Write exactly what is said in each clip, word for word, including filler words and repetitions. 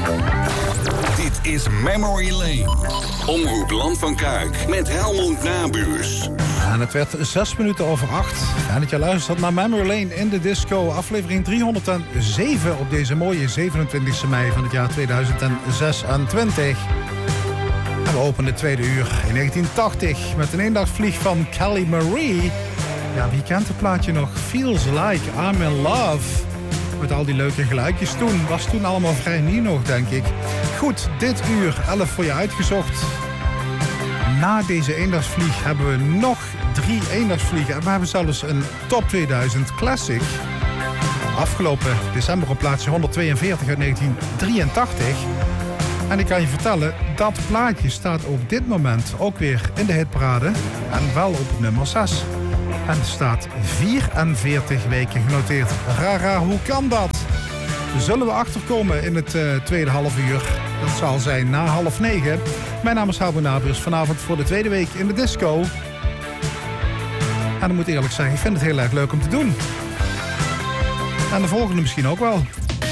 Dit is Memory Lane. Omroep Land van Kuik met Helmond Nabuurs. En het werd zes minuten over acht. En dat je luistert naar Memory Lane in de disco. Aflevering driehonderdzeven op deze mooie zevenentwintigste mei van het jaar tweeduizend zesentwintig. En we openen het tweede uur in negentien tachtig met een eendagsvlieg van Kelly Marie. Ja, wie kent het plaatje nog? Feels Like I'm in Love. Met al die leuke geluidjes toen. Was toen allemaal vrij nieuw nog, denk ik. Goed, dit uur, elf voor je uitgezocht. Na deze eendagsvlieg hebben we nog drie eendagsvliegen. En we hebben zelfs een Top tweeduizend Classic. Afgelopen december op plaatsje honderdtweeënveertig uit negentien drieëntachtig. En ik kan je vertellen, dat plaatje staat op dit moment ook weer in de hitparade. En wel op nummer zes. En staat vierenveertig weken genoteerd. Rara, hoe kan dat? Zullen we achterkomen in het uh, tweede half uur? Dat zal zijn na half negen. Mijn naam is Helmond Nabuurs. Vanavond voor de tweede week in de disco. En ik moet eerlijk zeggen, ik vind het heel erg leuk om te doen. En de volgende misschien ook wel.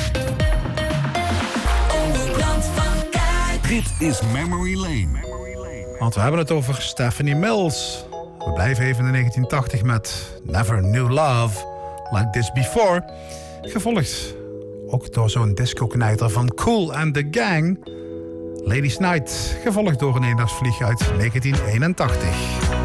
Dit is Memory Lane. Want we hebben het over Stephanie Mills. We blijven even in negentien tachtig met Never Knew Love Like This Before. Gevolgd ook door zo'n disco-knijter van Kool and the Gang. Ladies Night, gevolgd door een eendagsvlieg uit negentien eenentachtig.